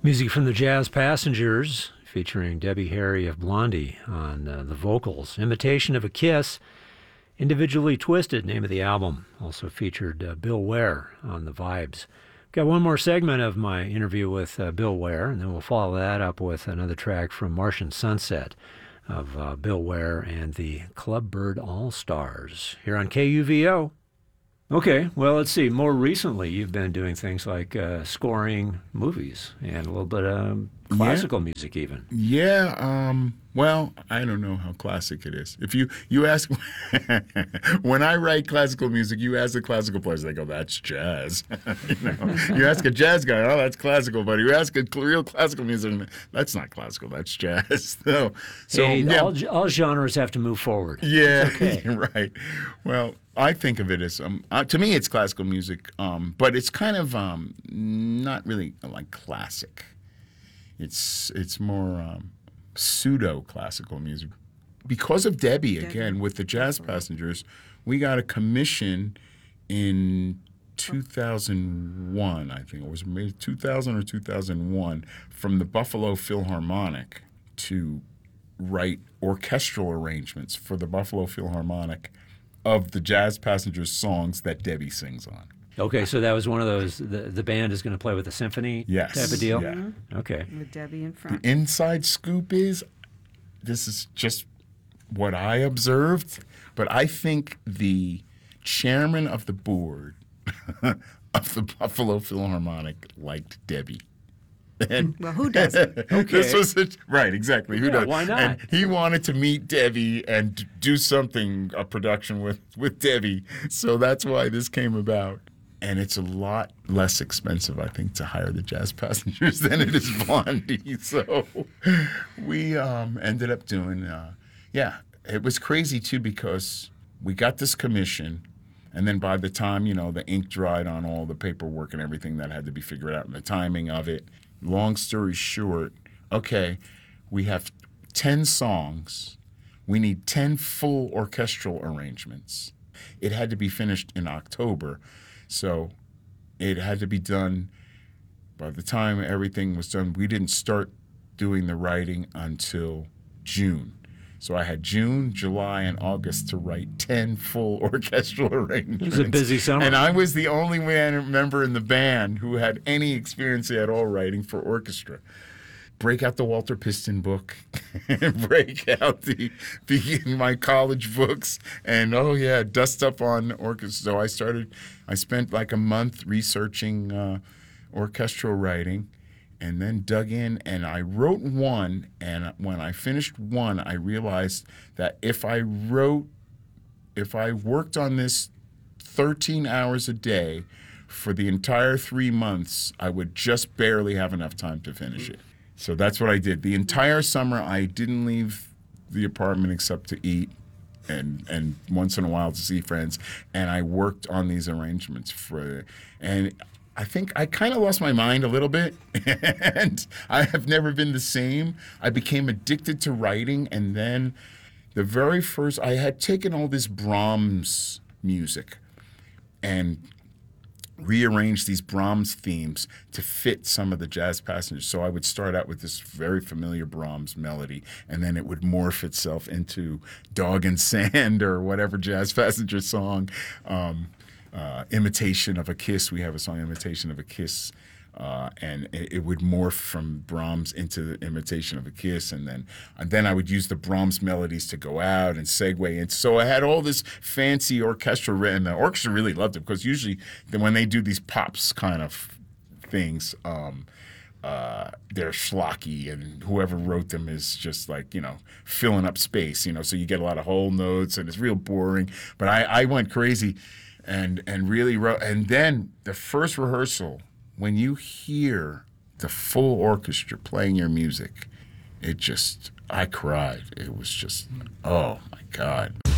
Music from the Jazz Passengers, featuring Debbie Harry of Blondie on the vocals. Imitation of a Kiss, Individually Twisted, name of the album. Also featured Bill Ware on the vibes. Got one more segment of my interview with Bill Ware, and then we'll follow that up with another track from Martian Sunset of Bill Ware and the Clubbird All-Stars here on KUVO. Okay, well, let's see. More recently, you've been doing things like scoring movies and a little bit of classical music even. Yeah, well, I don't know how classic it is. If you ask, when I write classical music, you ask the classical players, they go, that's jazz. You ask a jazz guy, oh, that's classical, but you ask a real classical musician, that's not classical, that's jazz. So hey, yeah. all genres have to move forward. Yeah, okay. Right. Well, I think of it as, to me, it's classical music, but it's kind of not really like classic. It's more pseudo-classical music. Because of Debbie, again, with the Jazz Passengers, we got a commission in 2001, I think. It was maybe 2000 or 2001, from the Buffalo Philharmonic to write orchestral arrangements for the Buffalo Philharmonic of the Jazz Passengers songs that Debbie sings on. Okay, so that was one of those, the band is going to play with a symphony type of deal? Yeah. Okay. With Debbie in front. The inside scoop is, this is just what I observed, but I think the chairman of the board of the Buffalo Philharmonic liked Debbie. And well, who doesn't? Okay. This was right, exactly. Who does? Why not? And he wanted to meet Debbie and do something, a production with Debbie. So that's why this came about. And it's a lot less expensive, I think, to hire the Jazz Passengers than it is Blondie. So we ended up doing, it was crazy, too, because we got this commission. And then by the time, the ink dried on all the paperwork and everything that had to be figured out and the timing of it, long story short, okay, we have 10 songs. We need 10 full orchestral arrangements. It had to be finished in October. So it had to be done by the time everything was done. We didn't start doing the writing until June. So I had June, July, and August to write 10 full orchestral arrangements. It was a busy summer. And I was the only member in the band who had any experience at all writing for orchestra. Break out the Walter Piston book, break out my college books, and dust up on orchestra. So I spent like a month researching orchestral writing, and then dug in, and I wrote one, and when I finished one, I realized that if I worked on this 13 hours a day for the entire 3 months, I would just barely have enough time to finish it. So that's what I did. The entire summer, I didn't leave the apartment except to eat and once in a while to see friends. And I worked on these arrangements and I think I kind of lost my mind a little bit. And I have never been the same. I became addicted to writing. And then the very first, I had taken all this Brahms music and rearrange these Brahms themes to fit some of the Jazz Passengers. So I would start out with this very familiar Brahms melody, and then it would morph itself into Dog and Sand or whatever Jazz Passenger song. Imitation of a Kiss. We have a song, Imitation of a Kiss. And it would morph from Brahms into the Imitation of a Kiss, and then I would use the Brahms melodies to go out and segue in. So I had all this fancy orchestra, and the orchestra really loved it because usually when they do these pops kind of things, they're schlocky, and whoever wrote them is just like, filling up space, so you get a lot of whole notes, and it's real boring. But I went crazy and really wrote, and then the first rehearsal, when you hear the full orchestra playing your music, I cried. It was just, oh my God.